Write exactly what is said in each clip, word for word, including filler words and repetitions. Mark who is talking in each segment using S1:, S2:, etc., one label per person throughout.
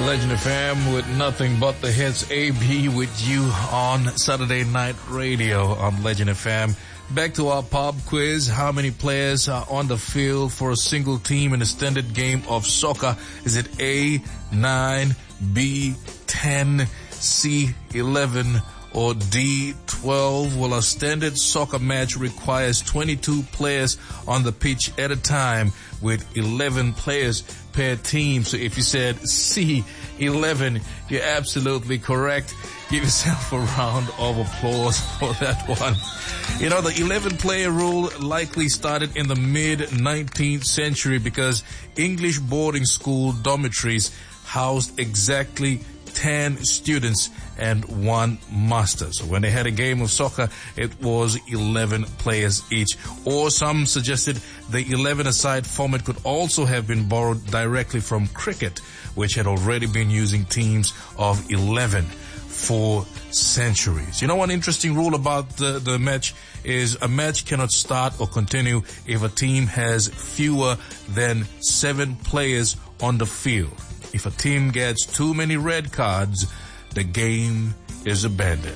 S1: Legend F M with nothing but the hits. A B with you on Saturday Night Radio on Legend F M. Back to our pop quiz. How many players are on the field for a single team in a standard game of soccer? Is it A, nine, B, ten, C, eleven, or D, twelve? Well, a standard soccer match requires twenty-two players on the pitch at a time with eleven players per team. So if you said C, eleven, you're absolutely correct. Give yourself a round of applause for that one. You know, the eleven player rule likely started in the mid nineteenth century because English boarding school dormitories housed exactly ten students and one master. So when they had a game of soccer, it was eleven players each. Or some suggested the eleven-a-side format could also have been borrowed directly from cricket, which had already been using teams of eleven for centuries. You know, one interesting rule about the, the match is a match cannot start or continue if a team has fewer than seven players on the field. If a team gets too many red cards, the game is abandoned.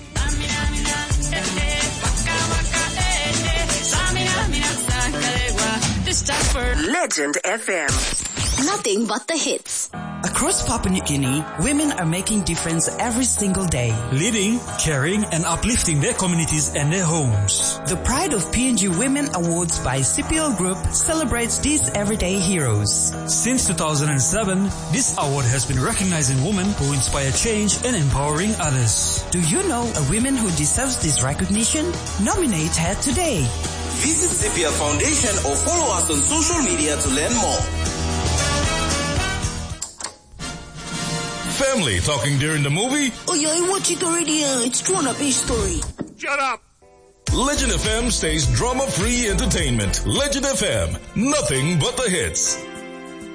S2: Legend F M. Nothing but the hits.
S3: Across Papua New Guinea, women are making difference every single day.
S4: Leading, caring, and uplifting their communities and their homes.
S3: The Pride of P N G Women Awards by C P L Group celebrates these everyday heroes.
S4: Since two thousand seven, this award has been recognizing women who inspire change and empowering others.
S3: Do you know a woman who deserves this recognition? Nominate her today.
S5: Visit C P L Foundation or follow us on social media to learn more.
S1: Family talking during the movie?
S6: Oh yeah, I watched it already. Uh, it's Drawn Up A Story.
S1: Shut up!
S7: Legend F M stays drama-free entertainment. Legend F M, nothing but the hits.